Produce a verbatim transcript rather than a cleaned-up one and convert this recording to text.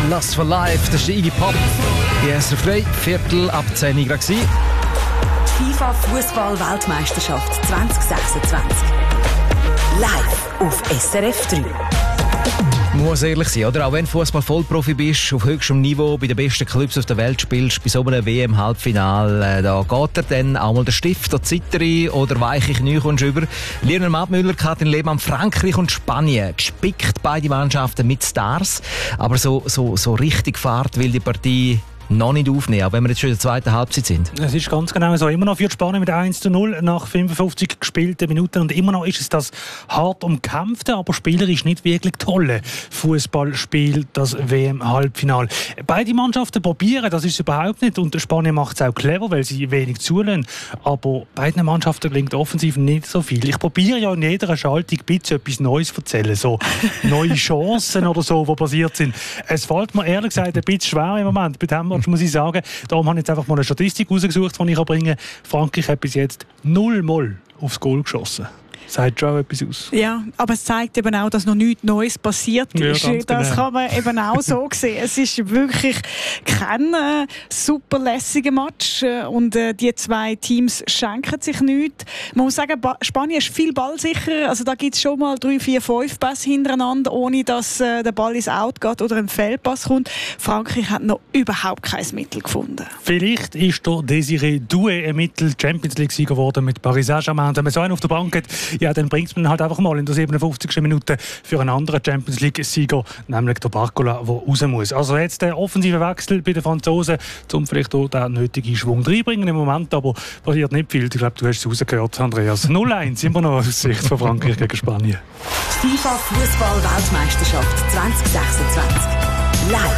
Lust for Life, das ist der Iggy Pop. Die erste frei, Viertel ab zehn Uhr gerade gewesen. FIFA Fußball-Weltmeisterschaft zwanzig sechsundzwanzig. Live auf S R F drei. Muss ehrlich sein, oder? Auch wenn du Fußball-Vollprofi bist, auf höchstem Niveau, bei den besten Clubs auf der Welt spielst, bei so einem W M-Halbfinal, äh, da geht er dann auch mal der Stift, der Zitterin oder weiche Knie kommst über. Lionel Mattmüller, Kathrin Lehmann, Frankreich und Spanien, gespickt beide Mannschaften mit Stars, aber so, so, so richtig Fahrt will die Partie noch nicht aufnehmen, auch wenn wir jetzt schon in der zweiten Halbzeit sind. Es ist ganz genau so. Immer noch führt Spanien mit eins zu null nach fünfundfünfzig gespielten Minuten und immer noch ist es das hart umkämpfte, aber spielerisch nicht wirklich tolle Fußballspiel, das W M-Halbfinale. Beide Mannschaften probieren, das ist es überhaupt nicht, und Spanien macht es auch clever, weil sie wenig zulassen, aber beiden Mannschaften gelingt offensiv nicht so viel. Ich probiere ja in jeder Schaltung ein bisschen etwas Neues zu erzählen, so neue Chancen oder so, die passiert sind. Es fällt mir ehrlich gesagt ein bisschen schwer im Moment, bei dem muss ich sagen. Darum habe ich jetzt einfach mal eine Statistik rausgesucht, die ich bringen kann. Frankreich hat bis jetzt null Mal aufs Goal geschossen. Sagt schon auch etwas aus. Ja, aber es zeigt eben auch, dass noch nichts Neues passiert ist. Ja, das genau. Kann man eben auch so sehen. Es ist wirklich kein äh, super lässiger Match äh, und äh, die zwei Teams schenken sich nichts. Man muss sagen, ba- Spanien ist viel ballsicherer. Also da gibt es schon mal drei, vier, fünf Pässe hintereinander, ohne dass äh, der Ball ins Out geht oder ein Fehlpass kommt. Frankreich hat noch überhaupt kein Mittel gefunden. Vielleicht ist der Désiré Doué ein Mittel Champions League-Sieger geworden mit Paris Saint-Germain. Wenn man so einen auf der Bank hat, ja, dann bringt man halt einfach mal in der siebenundfünfzigsten Minute für einen anderen Champions League-Sieger, nämlich der Barcola, der raus muss. Also jetzt der offensive Wechsel bei den Franzosen, um vielleicht auch den nötigen Schwung reinbringen im Moment, aber passiert nicht viel. Ich glaube, du hast es rausgehört, Andreas. null eins immer noch aus Sicht von Frankreich gegen Spanien. FIFA Fußball-Weltmeisterschaft zwanzig sechsundzwanzig. Live